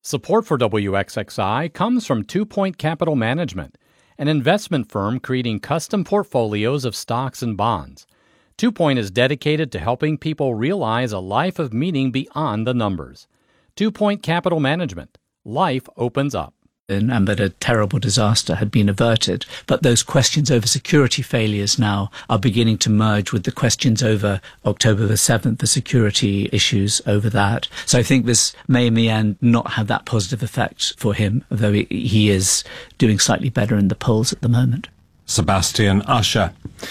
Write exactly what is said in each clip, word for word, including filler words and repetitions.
Support for W X X I comes from Two Point Capital Management, an investment firm creating custom portfolios of stocks and bonds. Two Point is dedicated to helping people realize a life of meaning beyond the numbers. Two Point Capital Management. Life opens up. And that a terrible disaster had been averted. But those questions over security failures now are beginning to merge with the questions over October the seventh, the security issues over that. So I think this may in the end not have that positive effect for him, although he, he is doing slightly better in the polls at the moment. Sebastian Usher.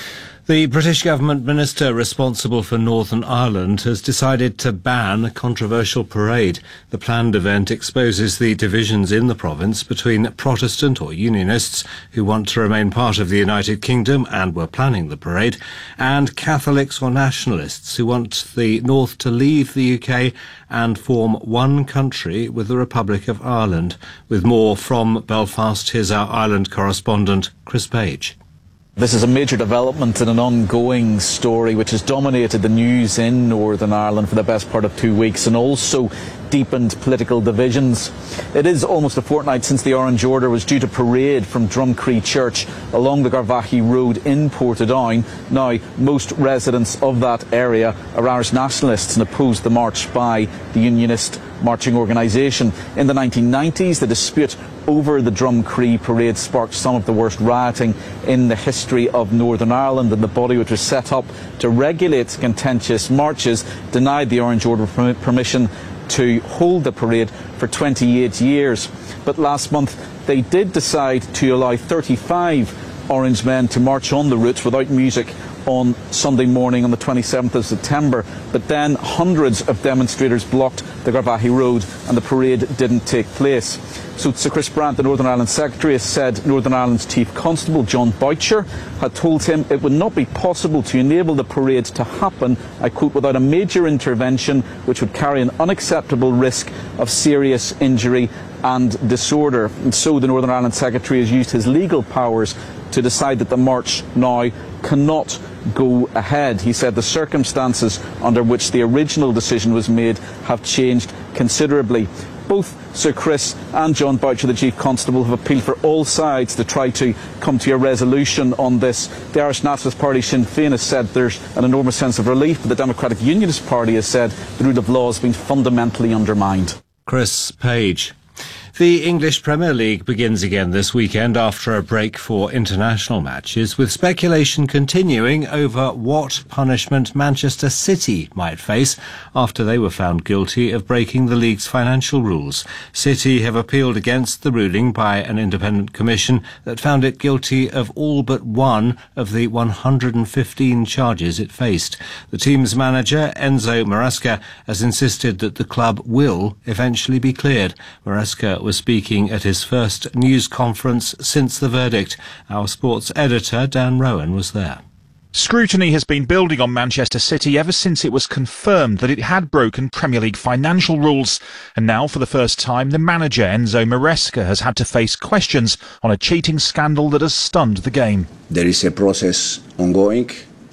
The British government minister responsible for Northern Ireland has decided to ban a controversial parade. The planned event exposes the divisions in the province between Protestant or Unionists who want to remain part of the United Kingdom and were planning the parade, and Catholics or nationalists who want the North to leave the U K and form one country with the Republic of Ireland. With more from Belfast, here's our Ireland correspondent, Chris Page. This is a major development in an ongoing story which has dominated the news in Northern Ireland for the best part of two weeks and also deepened political divisions. It is almost a fortnight since the Orange Order was due to parade from Drumcree Church along the Garvaghy Road in Portadown. Now, most residents of that area are Irish nationalists and oppose the march by the Unionist marching organisation. In the nineteen nineties, the dispute over the Drumcree parade sparked some of the worst rioting in the history of Northern Ireland, and the body which was set up to regulate contentious marches denied the Orange Order permission to hold the parade for twenty-eight years. But last month they did decide to allow thirty-five Orange men to march on the route without music on Sunday morning on the twenty-seventh of September. But then hundreds of demonstrators blocked the Garvaghy Road and the parade didn't take place. So Sir Chris Brandt, the Northern Ireland Secretary, has said Northern Ireland's Chief Constable John Boucher had told him it would not be possible to enable the parade to happen, I quote, without a major intervention which would carry an unacceptable risk of serious injury and disorder. And so the Northern Ireland Secretary has used his legal powers to decide that the march now cannot go ahead. He said the circumstances under which the original decision was made have changed considerably. Both Sir Chris and John Boucher, the Chief Constable, have appealed for all sides to try to come to a resolution on this. The Irish Nationalist Party Sinn Féin has said there's an enormous sense of relief, but the Democratic Unionist Party has said the rule of law has been fundamentally undermined. Chris Page. The English Premier League begins again this weekend after a break for international matches, with speculation continuing over what punishment Manchester City might face after they were found guilty of breaking the league's financial rules. City have appealed against the ruling by an independent commission that found it guilty of all but one of the one hundred fifteen charges it faced. The team's manager, Enzo Maresca, has insisted that the club will eventually be cleared. Maresca was speaking at his first news conference since the verdict. Our sports editor, Dan Rowan, was there. Scrutiny has been building on Manchester City ever since it was confirmed that it had broken Premier League financial rules. And now, for the first time, the manager, Enzo Maresca, has had to face questions on a cheating scandal that has stunned the game. There is a process ongoing,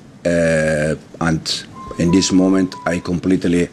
uh, and in this moment I completely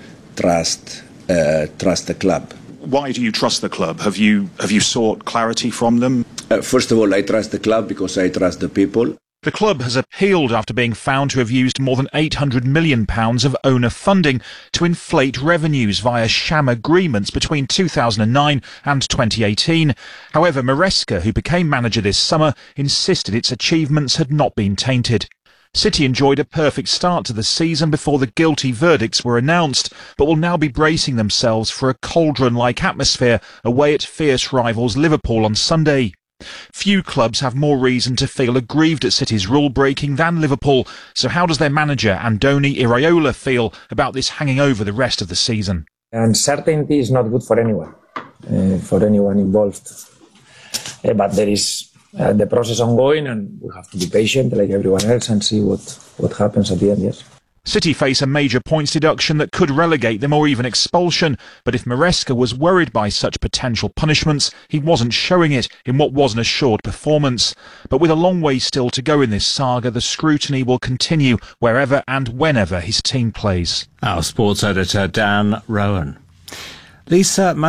trust, uh, trust the club. Why do you trust the club? Have you have you sought clarity from them? Uh, first of all, I trust the club because I trust the people. The club has appealed after being found to have used more than eight hundred million pounds of owner funding to inflate revenues via sham agreements between two thousand nine and twenty eighteen. However, Maresca, who became manager this summer, insisted its achievements had not been tainted. City enjoyed a perfect start to the season before the guilty verdicts were announced, but will now be bracing themselves for a cauldron-like atmosphere away at fierce rivals Liverpool on Sunday. Few clubs have more reason to feel aggrieved at City's rule-breaking than Liverpool, so how does their manager, Andoni Iraola, feel about this hanging over the rest of the season? Uncertainty is not good for anyone, uh, for anyone involved, uh, but there is Uh, the process ongoing, and we have to be patient like everyone else and see what, what happens at the end, yes. City face a major points deduction that could relegate them or even expulsion, but if Maresca was worried by such potential punishments, he wasn't showing it in what was an assured performance. But with a long way still to go in this saga, the scrutiny will continue wherever and whenever his team plays. Our sports editor, Dan Rowan. Lisa